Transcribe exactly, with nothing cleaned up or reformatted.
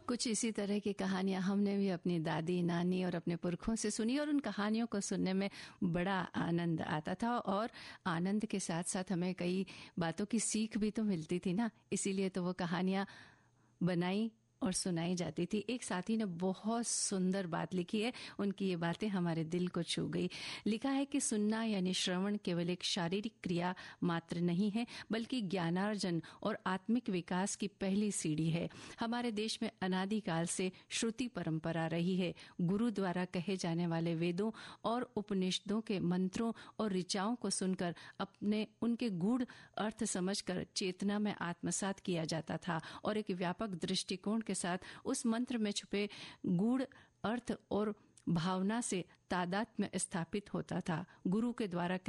कुछ इसी तरह की कहानियां हमने भी अपनी दादी, नानी और अपने पुरखों से सुनी और उन कहानियों को सुनने में बड़ा आनंद आता था और आनंद के साथ साथ हमें कई बातों की सीख भी तो मिलती थी ना। इसीलिए तो वो कहानियां बनाई और सुनाई जाती थी। एक साथी ने बहुत सुंदर बात लिखी है, उनकी ये बातें हमारे दिल को छू गई। लिखा है कि सुनना यानी श्रवण केवल एक शारीरिक क्रिया मात्र नहीं है, बल्कि ज्ञानार्जन और आत्मिक विकास की पहली सीढ़ी है। हमारे देश में अनादिकाल से श्रुति परंपरा रही है। गुरु द्वारा कहे जाने वाले वेदों और उपनिषदों के मंत्रों और ऋचाओं को सुनकर अपने उनके गूढ़ अर्थ समझकर चेतना में आत्मसात किया जाता था और एक व्यापक दृष्टिकोण के साथ उस मंत्र में छुपे गूढ़ अर्थ और भावना से तादात्म्य स्थापित होता था। गुरु के द्वारा